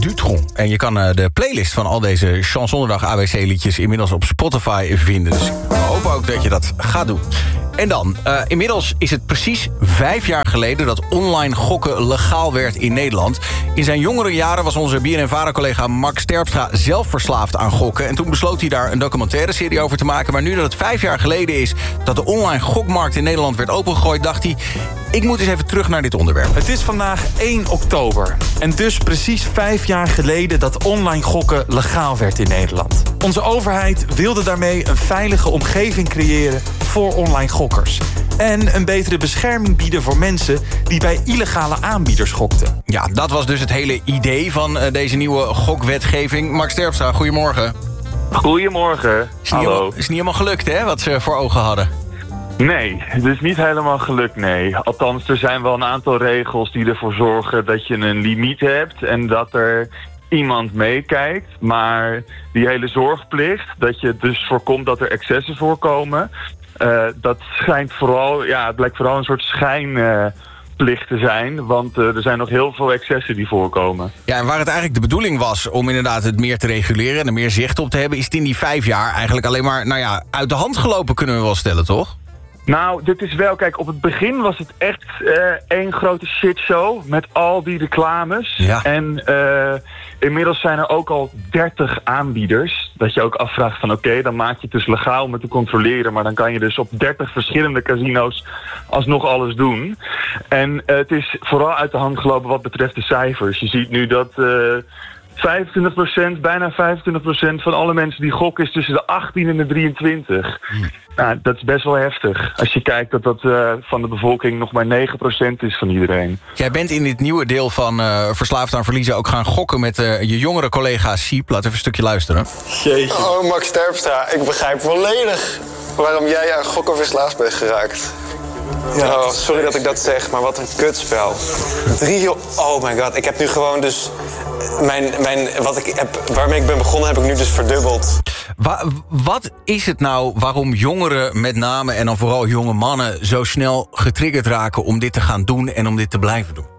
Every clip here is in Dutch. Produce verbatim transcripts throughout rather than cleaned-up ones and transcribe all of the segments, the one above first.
Dutron. En je kan uh, de playlist van al deze Chansonderdag A B C-liedjes... inmiddels op Spotify vinden. Dus we hopen ook dat je dat gaat doen. En dan, uh, inmiddels is het precies vijf jaar geleden... dat online gokken legaal werd in Nederland. In zijn jongere jaren was onze B N N-Vara-collega Max Terpstra zelf verslaafd aan gokken. En toen besloot hij daar een documentaire serie over te maken. Maar nu dat het vijf jaar geleden is dat de online gokmarkt in Nederland werd opengegooid... dacht hij, ik moet eens even terug naar dit onderwerp. Het is vandaag één oktober. En dus precies vijf jaar geleden dat online gokken legaal werd in Nederland. Onze overheid wilde daarmee een veilige omgeving creëren voor online gokkers. En een betere bescherming bieden voor mensen die bij illegale aanbieders gokten. Ja, dat was dus het hele idee van uh, deze nieuwe gokwetgeving. Max Terpstra, goedemorgen. Goedemorgen. Is Hallo. Niet, het is niet helemaal gelukt, hè, wat ze voor ogen hadden. Nee, het is niet helemaal gelukt, nee. Althans, er zijn wel een aantal regels die ervoor zorgen dat je een limiet hebt... en dat er iemand meekijkt. Maar die hele zorgplicht, dat je dus voorkomt dat er excessen voorkomen... Uh, dat schijnt vooral, ja, het blijkt vooral een soort schijnplicht uh, te zijn. Want uh, er zijn nog heel veel excessen die voorkomen. Ja, en waar het eigenlijk de bedoeling was om inderdaad het meer te reguleren... en er meer zicht op te hebben, is het in die vijf jaar eigenlijk alleen maar, nou ja, uit de hand gelopen, kunnen we wel stellen, toch? Nou, dit is wel, kijk, op het begin was het echt uh, één grote shitshow met al die reclames. Ja. En uh, inmiddels zijn er ook al dertig aanbieders. Dat je ook afvraagt van oké, okay, dan maak je het dus legaal om het te controleren. Maar dan kan je dus op dertig verschillende casino's alsnog alles doen. En uh, het is vooral uit de hand gelopen wat betreft de cijfers. Je ziet nu dat... Uh, vijfentwintig procent, bijna vijfentwintig procent van alle mensen die gokken is tussen de achttien en de drieëntwintig. Hmm. Nou, dat is best wel heftig. Als je kijkt dat dat uh, van de bevolking nog maar negen procent is van iedereen. Jij bent in dit nieuwe deel van uh, Verslaafd aan Verliezen ook gaan gokken met uh, je jongere collega Siep. Laat even een stukje luisteren. Jeetje. Oh, Max Terpstra, ik begrijp volledig waarom jij aan gokken verslaafd bent geraakt. Ja. Oh, sorry dat ik dat zeg, maar wat een kutspel. Drie, oh my god, ik heb nu gewoon dus... Mijn, mijn, wat ik heb, waarmee ik ben begonnen heb ik nu dus verdubbeld. Wa, wat is het nou waarom jongeren met name en dan vooral jonge mannen... zo snel getriggerd raken om dit te gaan doen en om dit te blijven doen?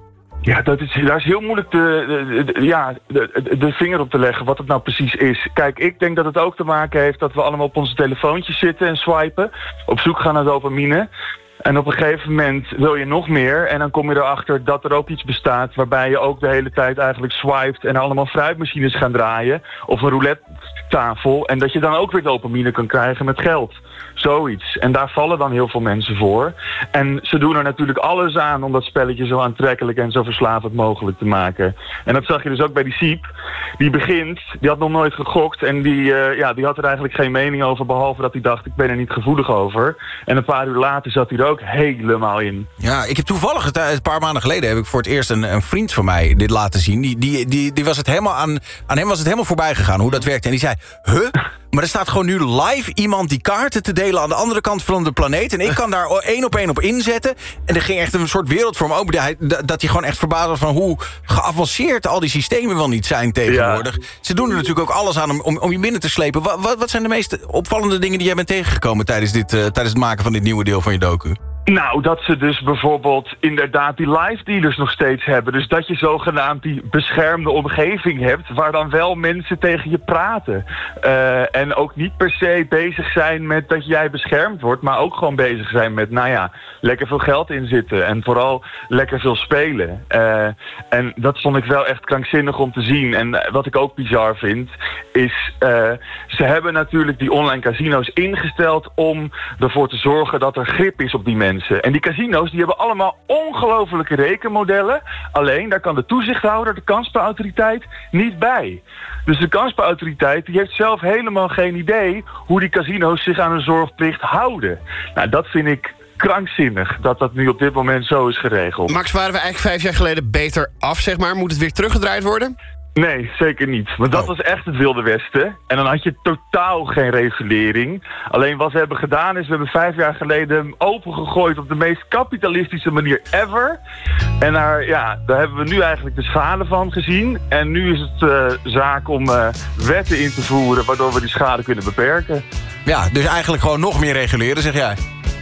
Ja, dat is, dat is heel moeilijk de, de, de, ja, de, de vinger op te leggen wat het nou precies is. Kijk, ik denk dat het ook te maken heeft dat we allemaal op onze telefoontjes zitten en swipen. Op zoek gaan naar dopamine. En op een gegeven moment wil je nog meer. En dan kom je erachter dat er ook iets bestaat... waarbij je ook de hele tijd eigenlijk swipet... en allemaal fruitmachines gaan draaien. Of een roulette tafel. En dat je dan ook weer dopamine kan krijgen met geld. Zoiets. En daar vallen dan heel veel mensen voor. En ze doen er natuurlijk alles aan... om dat spelletje zo aantrekkelijk en zo verslavend mogelijk te maken. En dat zag je dus ook bij die Siep. Die begint, die had nog nooit gegokt... en die, uh, ja, die had er eigenlijk geen mening over... behalve dat hij dacht, ik ben er niet gevoelig over. En een paar uur later zat hij er ook helemaal in. Ja, ik heb toevallig, een paar maanden geleden... heb ik voor het eerst een, een vriend van mij dit laten zien. Die, die, die, die was het helemaal aan, aan hem was het helemaal voorbij gegaan hoe dat werkte. En die zei, huh? Maar er staat gewoon nu live iemand die kaarten te delen... aan de andere kant van de planeet. En ik kan daar één op één op inzetten. En er ging echt een soort wereld voor me open. Dat hij, dat hij gewoon echt verbaasd was van hoe geavanceerd... al die systemen wel niet zijn tegenwoordig. Ja. Ze doen er natuurlijk ook alles aan om, om, om je binnen te slepen. Wat, wat, wat zijn de meest opvallende dingen die jij bent tegengekomen... tijdens, dit, uh, tijdens het maken van dit nieuwe deel van je docu? Nou, dat ze dus bijvoorbeeld inderdaad die live dealers nog steeds hebben. Dus dat je zogenaamd die beschermde omgeving hebt... waar dan wel mensen tegen je praten. Uh, en ook niet per se bezig zijn met dat jij beschermd wordt... maar ook gewoon bezig zijn met, nou ja, lekker veel geld inzitten... en vooral lekker veel spelen. Uh, en dat vond ik wel echt krankzinnig om te zien. En wat ik ook bizar vind, is... Uh, ze hebben natuurlijk die online casino's ingesteld... om ervoor te zorgen dat er grip is op die mensen. En die casino's die hebben allemaal ongelofelijke rekenmodellen. Alleen, daar kan de toezichthouder, de kansspelautoriteit, niet bij. Dus de kansspelautoriteit die heeft zelf helemaal geen idee... hoe die casino's zich aan een zorgplicht houden. Nou, dat vind ik krankzinnig dat dat nu op dit moment zo is geregeld. Max, waren we eigenlijk vijf jaar geleden beter af, zeg maar? Moet het weer teruggedraaid worden? Nee, zeker niet. Want dat oh. was echt het Wilde Westen. En dan had je totaal geen regulering. Alleen wat we hebben gedaan is... we hebben vijf jaar geleden opengegooid... op de meest kapitalistische manier ever. En daar, ja, daar hebben we nu eigenlijk de schade van gezien. En nu is het uh, zaak om uh, wetten in te voeren... waardoor we die schade kunnen beperken. Ja, dus eigenlijk gewoon nog meer reguleren, zeg jij?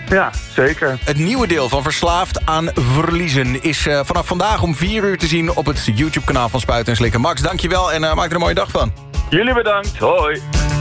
Ja, zeker. Het nieuwe deel van Verslaafd aan Verliezen is uh, vanaf vandaag om vier uur te zien op het YouTube-kanaal van Spuiten en Slikken. Max, dankjewel en uh, maak er een mooie dag van. Jullie bedankt. Hoi.